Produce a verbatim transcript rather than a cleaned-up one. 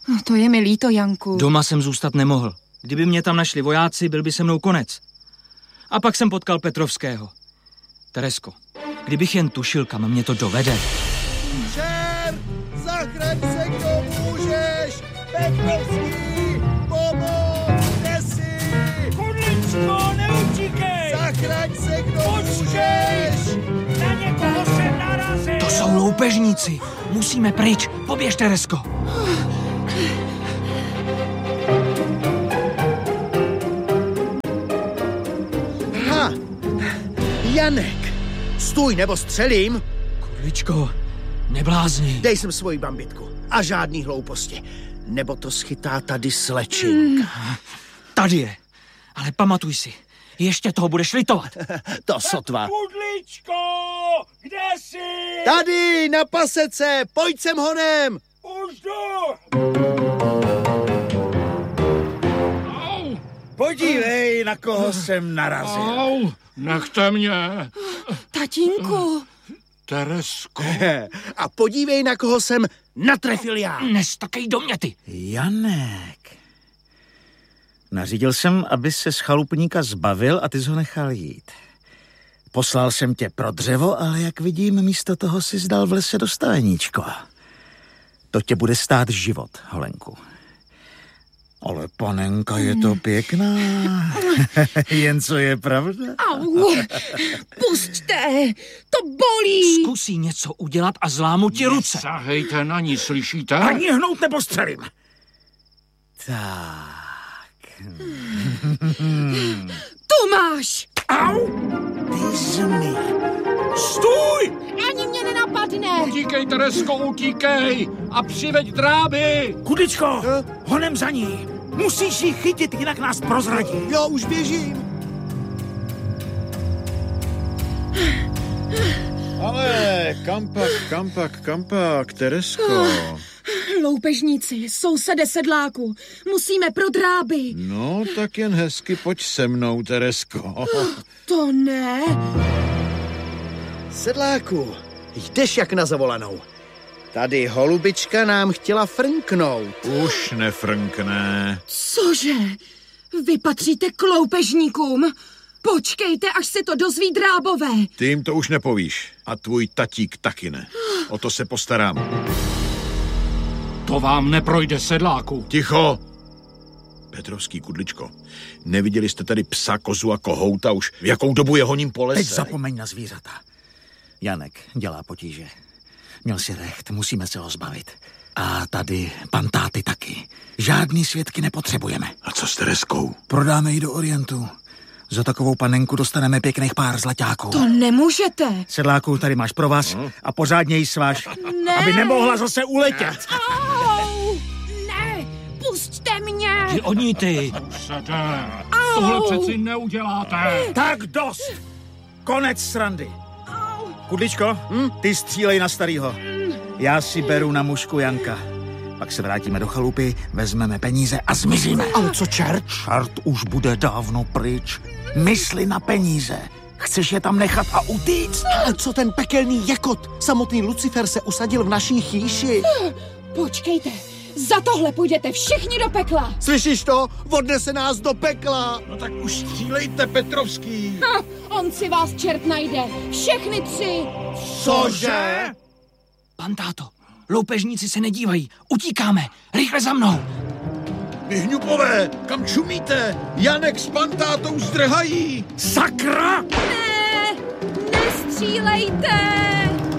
No, to je mi líto, Janku. Doma jsem zůstat nemohl. Kdyby mě tam našli vojáci, byl by se mnou konec. A pak jsem potkal Petrovského. Teresko, kdybych jen tušil, kam mě to dovede. Šéf, zachraň se, kdo můžeš! Petrovský, pomoc, kde jsi? Kudličko, neutíkej! Zachraň se, kdo Počkej! můžeš! Na někoho jsem narazil! To jsou loupežníci. Musíme pryč. Poběž, Teresko. Ha! Janek! Stůj, nebo střelím! Kudličko, neblázni. Dej sem svoji bambitku. A žádný hlouposti. Nebo to schytá tady slečinka. Mm. Tady je. Ale pamatuj si, ještě toho budeš litovat. To sotva. Kudličko, kde jsi? Tady, na pasece, pojď sem honem! Už jdu! Au! Podívej, na koho jsem narazil. Au, nechte mě. Tatínku. Teresko. A podívej, na koho jsem natrefil já. Nestakej do mě, ty. Janek. Nařídil jsem, aby se z chalupníka zbavil a ty jsi ho nechal jít. Poslal jsem tě pro dřevo, ale jak vidím, místo toho si zdal v lese do staveníčko. To tě bude stát život, Holenku. Ale panenka je to pěkná. Jen co je pravda. Au, pusťte, to bolí. Zkusí něco udělat a zlámu ti ruce. Sahejte na ní, slyšíte? Ani hnout nebo střelím. Tak. Tomáš. Au! Ty zmi. Stůj! Ani mě nenapadne. Utíkej, Teresko, utíkej! A přiveď dráby! Kudličko, honem za ní. Musíš ji chytit, jinak nás prozradí. Jo, už běžím. Ale kampak, kampak, kampak, Teresko. Loupežníci, sousede sedláku. Musíme pro dráby. No, tak jen hezky pojď se mnou, Teresko. To ne. Sedláku, jdeš jak na zavolanou. Tady holubička nám chtěla frnknout. Už nefrnkne. Cože? Vy patříte k loupežníkům? Počkejte, až se to dozví drábové. Ty jim to už nepovíš. A tvůj tatík taky ne. O to se postarám. To vám neprojde, sedláku. Ticho! Petrovský, Kudličko, neviděli jste tady psa, kozu a kohouta už v jakou dobu je honím po lese? Teď zapomeň na zvířata. Janek dělá potíže. Měl si recht, musíme se ho zbavit. A tady pan táty taky. Žádný svědky nepotřebujeme. A co s Tereskou? Prodáme ji do Orientu. Za takovou panenku dostaneme pěkných pár zlaťáků. To nemůžete. Sedláku, tady máš pro vás a pořádně ji svaž, Ne. aby nemohla zase uletět. Au! Ne, pusťte mě. Ty od ní, ty. Už se jde. Tohle přeci neuděláte. Tak dost. Konec srandy. Kudličko, hm? Ty střílej na starýho. Já si beru na mužku Janka. Pak se vrátíme do chalupy, vezmeme peníze a zmizíme. Ale co čert? Čert už bude dávno pryč. Mysli na peníze. Chceš je tam nechat a utíct? Ale co ten pekelný jakot? Samotný Lucifer se usadil v naší chýši. Počkejte, za tohle půjdete všichni do pekla. Slyšíš to? Odnese nás do pekla. No tak už střílejte, Petrovský. Ha, on si vás čert najde. Všechny tři. Cože? Pan táto, loupežníci se nedívají. Utíkáme. Rychle za mnou. Vy hňupové, kam čumíte? Janek s pantátou zdrhají. Sakra! Ne, nestřílejte.